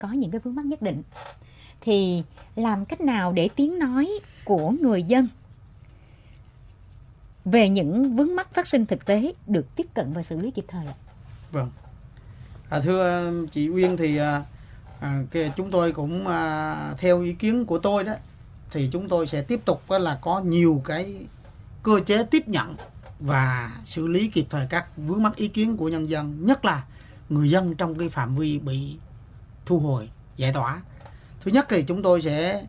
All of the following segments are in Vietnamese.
có những cái vướng mắc nhất định. Thì làm cách nào để tiếng nói của người dân về những vướng mắc phát sinh thực tế được tiếp cận và xử lý kịp thời ạ? Vâng. Thưa chị Uyên, thì chúng tôi cũng theo ý kiến của tôi đó, thì chúng tôi sẽ tiếp tục là có nhiều cái cơ chế tiếp nhận và xử lý kịp thời các vướng mắc ý kiến của nhân dân, nhất là người dân trong cái phạm vi bị thu hồi giải tỏa. Thứ nhất thì chúng tôi sẽ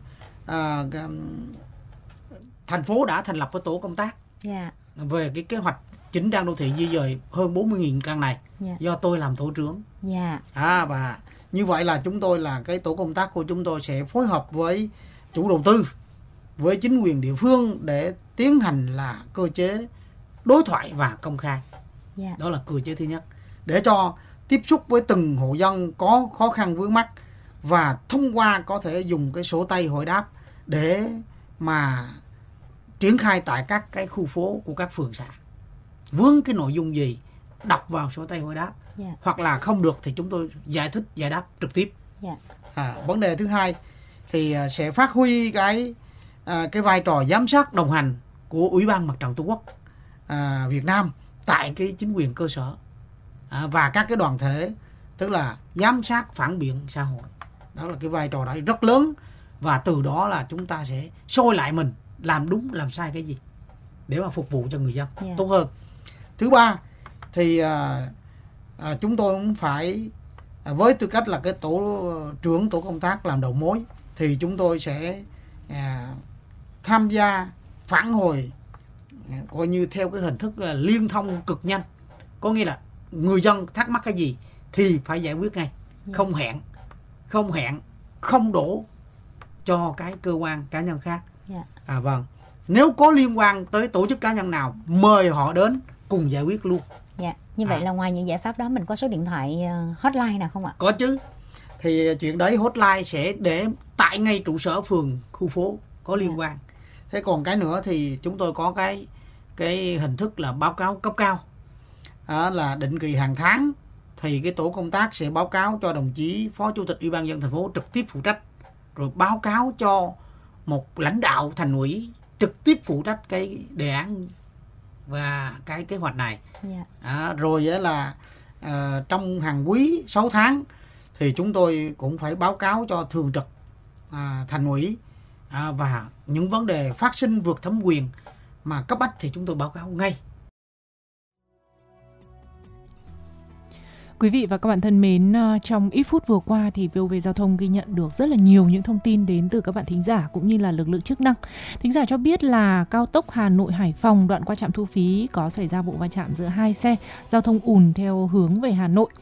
thành phố đã thành lập cái tổ công tác về cái kế hoạch chỉnh trang đô thị di dời hơn 40.000 căn này, do tôi làm tổ trưởng. Và như vậy là chúng tôi là cái tổ công tác của chúng tôi sẽ phối hợp với chủ đầu tư, với chính quyền địa phương để tiến hành là cơ chế đối thoại và công khai. Đó là cơ chế thứ nhất, để cho tiếp xúc với từng hộ dân có khó khăn vướng mắc, và thông qua có thể dùng cái sổ tay hỏi đáp để mà triển khai tại các cái khu phố của các phường xã. Vướng cái nội dung gì đọc vào sổ tay hỏi đáp, hoặc là không được thì chúng tôi giải thích giải đáp trực tiếp. Vấn đề thứ hai thì sẽ phát huy cái vai trò giám sát đồng hành của Ủy ban Mặt trận Tổ quốc Việt Nam tại cái chính quyền cơ sở và các cái đoàn thể, tức là giám sát phản biện xã hội. Đó là cái vai trò đó rất lớn, và từ đó là chúng ta sẽ soi lại mình làm đúng làm sai cái gì để mà phục vụ cho người dân tốt hơn. Thứ ba thì chúng tôi cũng phải với tư cách là cái tổ trưởng tổ công tác làm đầu mối, thì chúng tôi sẽ tham gia phản hồi coi như theo cái hình thức là liên thông cực nhanh. Có nghĩa là người dân thắc mắc cái gì thì phải giải quyết ngay, không hẹn, không đổ cho cái cơ quan cá nhân khác. Vâng. Nếu có liên quan tới tổ chức cá nhân nào, mời họ đến cùng giải quyết luôn. Như vậy là ngoài những giải pháp đó, mình có số điện thoại hotline nào không ạ? Có chứ. Thì chuyện đấy hotline sẽ để tại ngay trụ sở phường, khu phố có liên quan. Thế còn cái nữa thì chúng tôi có cái hình thức là báo cáo cấp cao, là định kỳ hàng tháng thì cái tổ công tác sẽ báo cáo cho đồng chí Phó Chủ tịch Ủy ban nhân dân thành phố trực tiếp phụ trách, rồi báo cáo cho một lãnh đạo thành ủy trực tiếp phụ trách cái đề án và cái kế hoạch này. Rồi là trong hàng quý 6 tháng thì chúng tôi cũng phải báo cáo cho thường trực thành ủy, và những vấn đề phát sinh vượt thẩm quyền mà cấp bách thì chúng tôi báo cáo ngay. Quý vị và các bạn thân mến, trong ít phút vừa qua thì VOV Giao thông ghi nhận được rất là nhiều những thông tin đến từ các bạn thính giả cũng như là lực lượng chức năng. Thính giả cho biết là cao tốc Hà Nội Hải Phòng đoạn qua trạm thu phí có xảy ra vụ va chạm giữa hai xe, giao thông ùn theo hướng về Hà Nội.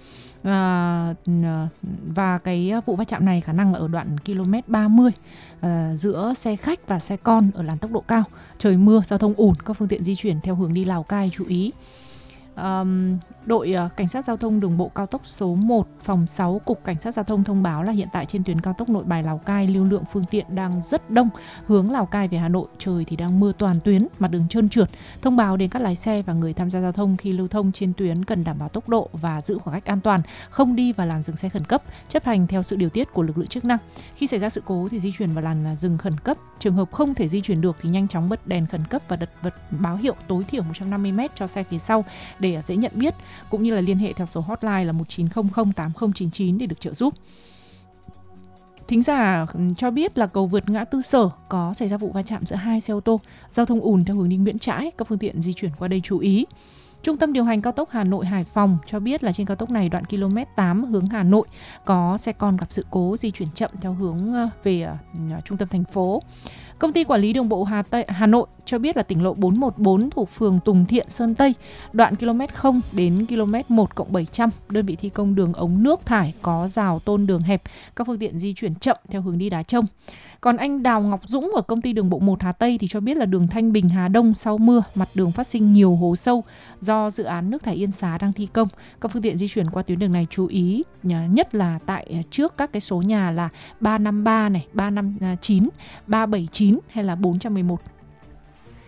Và cái vụ va chạm này khả năng là ở đoạn km 30 giữa xe khách và xe con ở làn tốc độ cao. Trời mưa, giao thông ùn, các phương tiện di chuyển theo hướng đi Lào Cai chú ý. Đội Cảnh sát Giao thông Đường bộ cao tốc số 1 phòng 6 Cục Cảnh sát Giao thông thông báo là hiện tại trên tuyến cao tốc Nội Bài Lào Cai lưu lượng phương tiện đang rất đông hướng Lào Cai về Hà Nội. Trời thì đang mưa toàn tuyến, mặt đường trơn trượt. Thông báo đến các lái xe và người tham gia giao thông khi lưu thông trên tuyến cần đảm bảo tốc độ và giữ khoảng cách an toàn, không đi vào làn dừng xe khẩn cấp, chấp hành theo sự điều tiết của lực lượng chức năng. Khi xảy ra sự cố thì di chuyển vào làn dừng khẩn cấp. Trường hợp không thể di chuyển được thì nhanh chóng bật đèn khẩn cấp và đặt vật báo hiệu tối thiểu 150m cho xe phía sau để dễ nhận biết, cũng như là liên hệ theo số hotline là 1900 8099 để được trợ giúp. Thính giả cho biết là cầu vượt ngã tư Sở có xảy ra vụ va chạm giữa hai xe ô tô, giao thông ùn theo hướng đi Nguyễn Trãi, các phương tiện di chuyển qua đây chú ý. Trung tâm điều hành cao tốc Hà Nội Hải Phòng cho biết là trên cao tốc này đoạn km 8 hướng Hà Nội có xe con gặp sự cố di chuyển chậm theo hướng về trung tâm thành phố. Công ty quản lý đường bộ Hà Nội cho biết là tỉnh lộ 414 thuộc phường Tùng Thiện, Sơn Tây, đoạn km 0 đến km 1+700, đơn vị thi công đường ống nước thải có rào tôn đường hẹp, các phương tiện di chuyển chậm theo hướng đi Đá Trông. Còn anh Đào Ngọc Dũng ở công ty đường bộ 1 Hà Tây thì cho biết là đường Thanh Bình Hà Đông sau mưa, mặt đường phát sinh nhiều hố sâu do dự án nước thải Yên Xá đang thi công. Các phương tiện di chuyển qua tuyến đường này chú ý nhất là tại trước các cái số nhà là 353 này, 359, 379 hay là 411.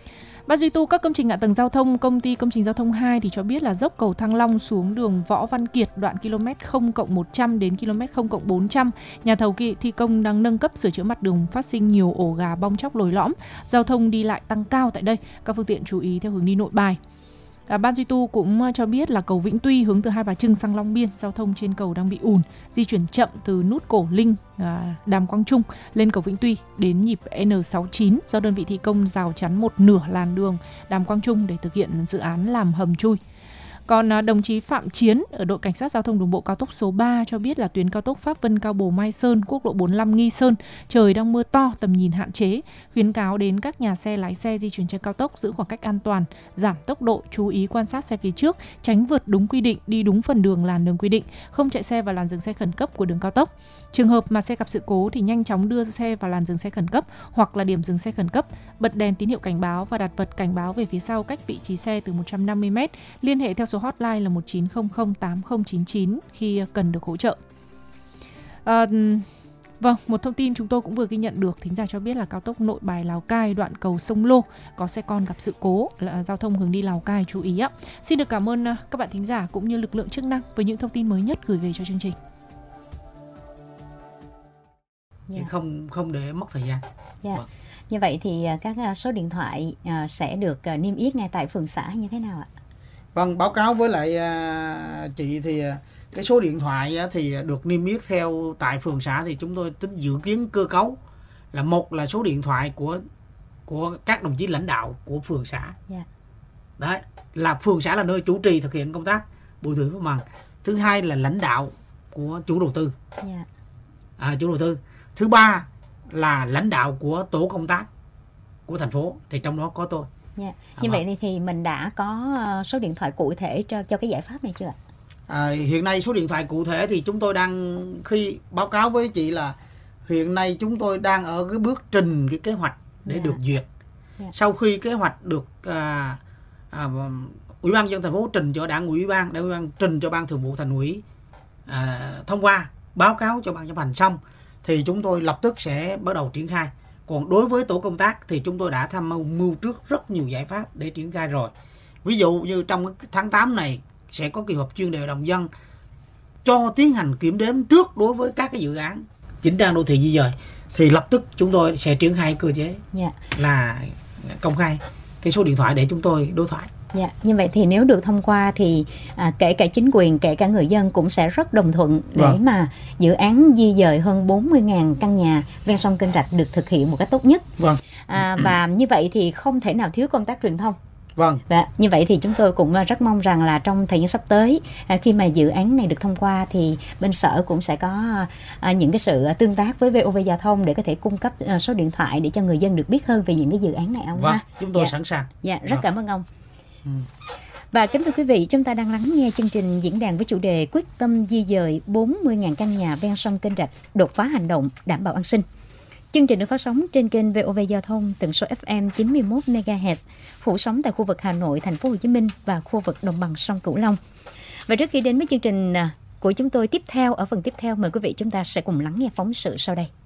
Ban duy tu các công trình hạ tầng giao thông, công ty công trình giao thông 2 thì cho biết là dốc cầu Thăng Long xuống đường Võ Văn Kiệt đoạn km 0+100 đến km 0+400. Nhà thầu thi công đang nâng cấp sửa chữa mặt đường, phát sinh nhiều ổ gà bong chóc lồi lõm. Giao thông đi lại tăng cao tại đây, các phương tiện chú ý theo hướng đi Nội Bài. Ban duy tu cũng cho biết là cầu Vĩnh Tuy hướng từ Hai Bà Trưng sang Long Biên, giao thông trên cầu đang bị ùn, di chuyển chậm từ nút Cổ Linh, Đàm Quang Trung lên cầu Vĩnh Tuy đến nhịp N69 do đơn vị thi công rào chắn một nửa làn đường Đàm Quang Trung để thực hiện dự án làm hầm chui. Còn đồng chí Phạm Chiến ở đội cảnh sát giao thông đường bộ cao tốc số 3 cho biết là tuyến cao tốc Pháp Vân Cao Bồ Mai Sơn, quốc lộ 45 Nghi Sơn, trời đang mưa to, tầm nhìn hạn chế, khuyến cáo đến các nhà xe lái xe di chuyển trên cao tốc giữ khoảng cách an toàn, giảm tốc độ, chú ý quan sát xe phía trước, tránh vượt đúng quy định, đi đúng phần đường làn đường quy định, không chạy xe vào làn dừng xe khẩn cấp của đường cao tốc. Trường hợp mà xe gặp sự cố thì nhanh chóng đưa xe vào làn dừng xe khẩn cấp hoặc là điểm dừng xe khẩn cấp, bật đèn tín hiệu cảnh báo và đặt vật cảnh báo về phía sau cách vị trí xe từ 150 m, liên hệ theo số hotline là 19008099 khi cần được hỗ trợ. Vâng, một thông tin chúng tôi cũng vừa ghi nhận được, thính giả cho biết là cao tốc Nội Bài Lào Cai đoạn cầu sông Lô có xe con gặp sự cố, là giao thông hướng đi Lào Cai chú ý ạ. Xin được cảm ơn các bạn thính giả cũng như lực lượng chức năng với những thông tin mới nhất gửi về cho chương trình. Không để mất thời gian. Vâng. Như vậy thì các số điện thoại sẽ được niêm yết ngay tại phường xã như thế nào ạ? Vâng, báo cáo với lại chị thì cái số điện thoại thì được niêm yết theo tại phường xã thì chúng tôi tính dự kiến cơ cấu là một là số điện thoại của các đồng chí lãnh đạo của phường xã. Đấy, là phường xã là nơi chủ trì thực hiện công tác bồi thường mặt bằng. Thứ hai là lãnh đạo của chủ đầu tư. Chủ đầu tư. Thứ ba là lãnh đạo của tổ công tác của thành phố, thì trong đó có tôi. Như vậy thì mình đã có số điện thoại cụ thể cho cái giải pháp này chưa ạ? Hiện nay số điện thoại cụ thể thì chúng tôi đang, khi báo cáo với chị là hiện nay chúng tôi đang ở cái bước trình cái kế hoạch để được duyệt. Sau khi kế hoạch được Ủy ban nhân dân thành phố trình cho Đảng ủy ban, Đảng ủy ban trình cho Ban Thường vụ Thành ủy thông qua, báo cáo cho Ban chấp hành xong thì chúng tôi lập tức sẽ bắt đầu triển khai. Còn đối với tổ công tác thì chúng tôi đã tham mưu trước rất nhiều giải pháp để triển khai rồi. Ví dụ như trong tháng 8 này sẽ có kỳ họp chuyên đề hội đồng dân cho tiến hành kiểm đếm trước đối với các cái dự án chỉnh trang đô thị di dời, thì lập tức chúng tôi sẽ triển khai cơ chế là công khai cái số điện thoại để chúng tôi đối thoại. Như vậy thì nếu được thông qua thì kể cả chính quyền, kể cả người dân cũng sẽ rất đồng thuận để mà dự án di dời hơn 40.000 căn nhà ven sông Kênh Rạch được thực hiện một cách tốt nhất. Và như vậy thì không thể nào thiếu công tác truyền thông. Và như vậy thì chúng tôi cũng rất mong rằng là trong thời gian sắp tới, khi mà dự án này được thông qua thì bên sở cũng sẽ có những cái sự tương tác với VOV Giao thông để có thể cung cấp số điện thoại để cho người dân được biết hơn về những cái dự án này ông ha. Chúng tôi sẵn sàng. Rất cảm ơn ông. Và kính thưa quý vị, chúng ta đang lắng nghe chương trình diễn đàn với chủ đề quyết tâm di dời 40.000 căn nhà ven sông Kênh Rạch, đột phá hành động đảm bảo an sinh. Chương trình được phát sóng trên kênh VOV Giao thông tần số FM 91 MHz, phủ sóng tại khu vực Hà Nội, Thành phố Hồ Chí Minh và khu vực đồng bằng sông Cửu Long. Và trước khi đến với chương trình của chúng tôi tiếp theo, ở phần tiếp theo, mời quý vị chúng ta sẽ cùng lắng nghe phóng sự sau đây.